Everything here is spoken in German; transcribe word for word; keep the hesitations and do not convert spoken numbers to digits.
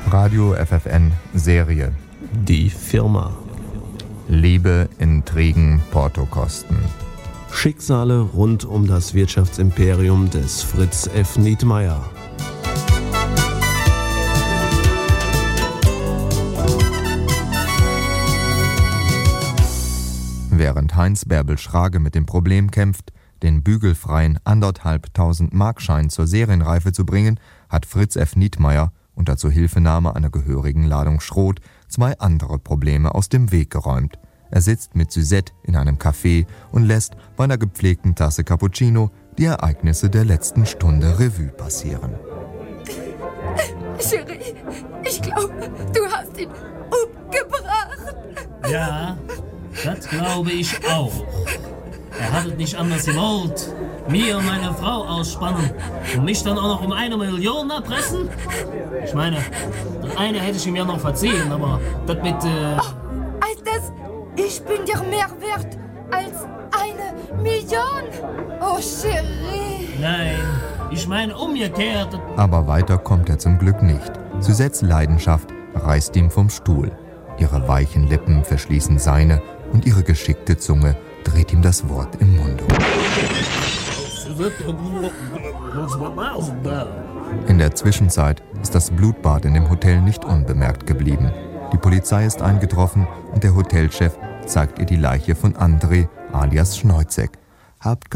Radio F F N Serie. Die Firma. Liebe, Intrigen, Portokosten. Schicksale rund um das Wirtschaftsimperium des Fritz F. Nietmeyer. Während Heinz Bärbel-Schrage mit dem Problem kämpft, den bügelfreien anderthalbtausend Markschein zur Serienreife zu bringen, hat Fritz F. Nietmeyer unter Zuhilfenahme einer gehörigen Ladung Schrot zwei andere Probleme aus dem Weg geräumt. Er sitzt mit Suzette in einem Café und lässt bei einer gepflegten Tasse Cappuccino die Ereignisse der letzten Stunde Revue passieren. Chérie, ich glaube, du hast ihn umgebracht. Ja, das glaube ich auch. Er hat es nicht anders gewollt. Mir und meine Frau ausspannen und mich dann auch noch um eine Million erpressen? Ich meine, das eine hätte ich ihm ja noch verziehen, aber das mit... Äh oh, als das, ich bin dir mehr wert als eine Million. Oh, Chérie. Nein, ich meine umgekehrt. Aber weiter kommt er zum Glück nicht. Suzettes Leidenschaft reißt ihm vom Stuhl. Ihre weichen Lippen verschließen seine und ihre geschickte Zunge dreht ihm das Wort im Munde. In der Zwischenzeit ist das Blutbad in dem Hotel nicht unbemerkt geblieben. Die Polizei ist eingetroffen und der Hotelchef zeigt ihr die Leiche von André alias Schneuzek. Habt